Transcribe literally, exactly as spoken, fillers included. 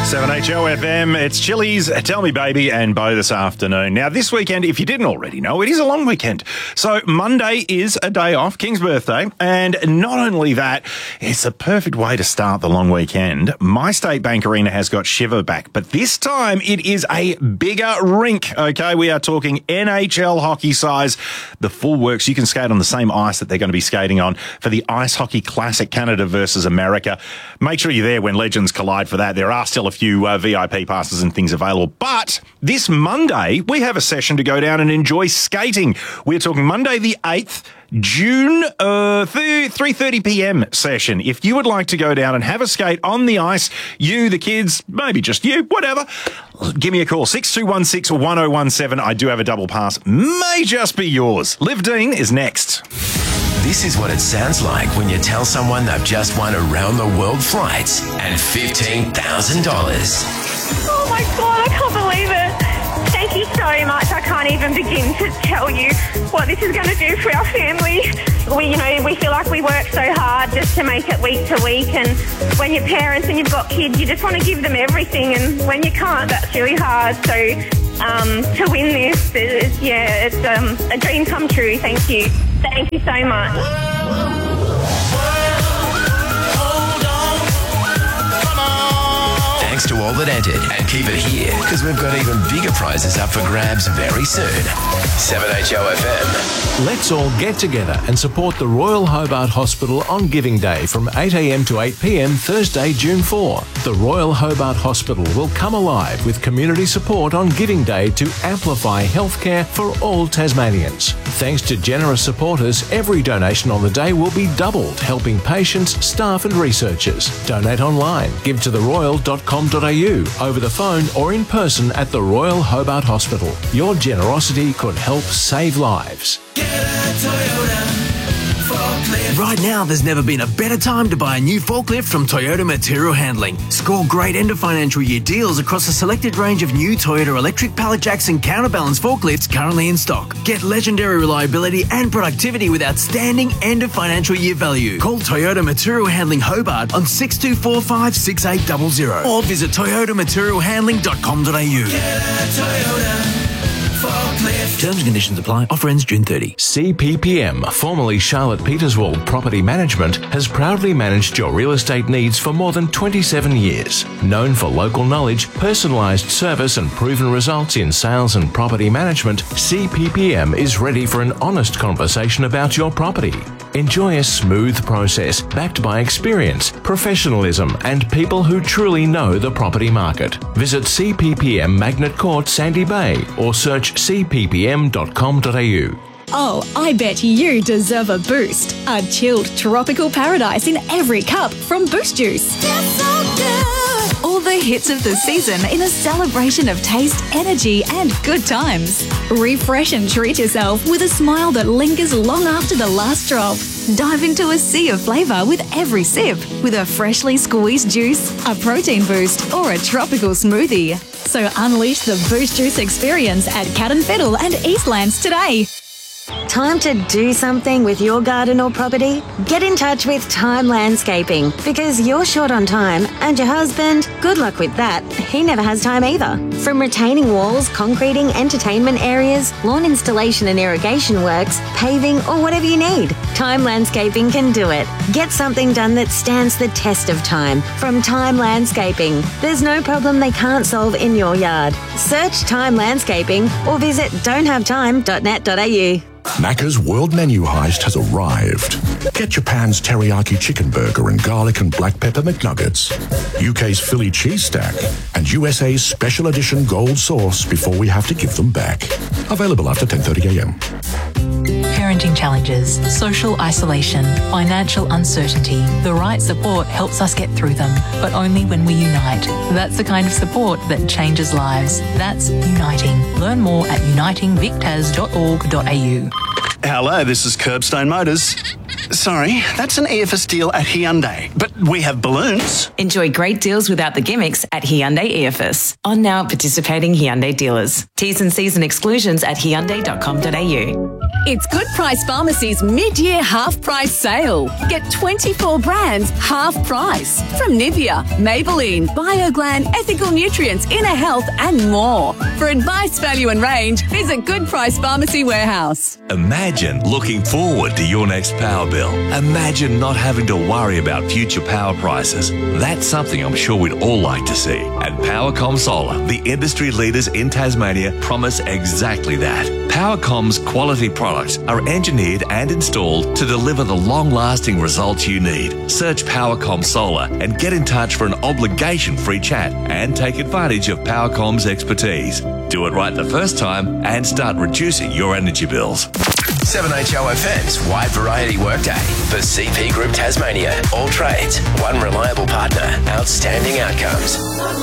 seven H O F M, it's Chili's Tell Me Baby and Bo this afternoon. Now, this weekend, if you didn't already know, it is a long weekend. So Monday is a day off, King's birthday, and not only that, it's a perfect way to start the long weekend. My State Bank Arena has got Shiver back, but this time it is a bigger rink, okay? We are talking N H L hockey size. The full works. You can skate on the same ice that they're going to be skating on for the Ice Hockey Classic Canada versus America. Make sure you're there when legends collide for that. There are still a few uh, V I P passes and things available. But this Monday, we have a session to go down and enjoy skating. We're talking Monday the eighth, June, uh, three thirty p.m. session. If you would like to go down and have a skate on the ice, you, the kids, maybe just you, whatever, give me a call, six two one six, one oh one seven. I do have a double pass. May just be yours. Liv Dean is next. This is what it sounds like when you tell someone they've just won around-the-world flights and fifteen thousand dollars. Oh my God, I can't believe it. Thank you so much. I can't even begin to tell you what this is going to do for our family. We, you know, we feel like we work so hard just to make it week to week, and when you're parents and you've got kids, you just want to give them everything, and when you can't, that's really hard. So um, to win this, is, yeah, it's um, a dream come true. Thank you. Thank you so much. Thanks to all that entered, and keep it here, because we've got even bigger prizes up for grabs very soon. seven H O F M. Let's all get together and support the Royal Hobart Hospital on Giving Day from eight a.m. to eight p.m. Thursday, June fourth. The Royal Hobart Hospital will come alive with community support on Giving Day to amplify healthcare for all Tasmanians. Thanks to generous supporters, every donation on the day will be doubled, helping patients, staff and researchers. Donate online. Give to the royal dot com dot a u, over the phone or in person at the Royal Hobart Hospital. Your generosity could help save lives. Get a Toyota forklift. Right now, there's never been a better time to buy a new forklift from Toyota Material Handling. Score great end of financial year deals across a selected range of new Toyota electric pallet jacks and counterbalance forklifts currently in stock. Get legendary reliability and productivity with outstanding end of financial year value. Call Toyota Material Handling Hobart on six two four five, six eight zero zero or visit toyota material handling dot com dot a u. Get a Toyota forklift. Terms and conditions apply. Offer ends June thirtieth. C P P M, formerly Charlotte Peterswald Property Management, has proudly managed your real estate needs for more than twenty-seven years. Known for local knowledge, personalised service and proven results in sales and property management, C P P M is ready for an honest conversation about your property. Enjoy a smooth process backed by experience, professionalism and people who truly know the property market. Visit C P P M Magnet Court, Sandy Bay or search c p p m dot com dot a u. Oh, I bet you deserve a boost. A chilled tropical paradise in every cup from Boost Juice. That's so good. All the hits of the season in a celebration of taste, energy and good times. Refresh and treat yourself with a smile that lingers long after the last drop. Dive into a sea of flavour with every sip with a freshly squeezed juice, a protein boost or a tropical smoothie. So unleash the Boost Juice experience at Cat and Fiddle and Eastlands today. Time to do something with your garden or property? Get in touch with Time Landscaping, because you're short on time and your husband, good luck with that, he never has time either. From retaining walls, concreting, entertainment areas, lawn installation and irrigation works, paving or whatever you need, Time Landscaping can do it. Get something done that stands the test of time from Time Landscaping. There's no problem they can't solve in your yard. Search Time Landscaping or visit don't have time dot net dot a u. Macca's World Menu Heist has arrived. Get Japan's teriyaki chicken burger and garlic and black pepper McNuggets, U K's Philly cheese stack, and U S A's special edition gold sauce before we have to give them back. Available after ten thirty a.m. Parenting challenges, social isolation, financial uncertainty. The right support helps us get through them, but only when we unite. That's the kind of support that changes lives. That's Uniting. Learn more at uniting vic tas dot org dot a u. Hello, this is Curbstone Motors. Sorry, that's an E F S deal at Hyundai, but we have balloons. Enjoy great deals without the gimmicks at Hyundai E F S. On now at participating Hyundai dealers. T's and C's and exclusions at hyundai dot com dot a u. It's Good Price Pharmacy's mid-year half-price sale. Get twenty-four brands half price from Nivea, Maybelline, BioGlan, Ethical Nutrients, Inner Health and more. For advice, value and range, visit Good Price Pharmacy Warehouse. Imagine looking forward to your next power bill. Imagine not having to worry about future power prices. That's something I'm sure we'd all like to see. And Powercom Solar, the industry leaders in Tasmania, promise exactly that. Powercom's quality products are engineered and installed to deliver the long-lasting results you need. Search Powercom Solar and get in touch for an obligation-free chat and take advantage of Powercom's expertise. Do it right the first time and start reducing your energy bills. seven H O F M's Wide Variety Workday for C P Group Tasmania. All trades, one reliable partner, outstanding outcomes.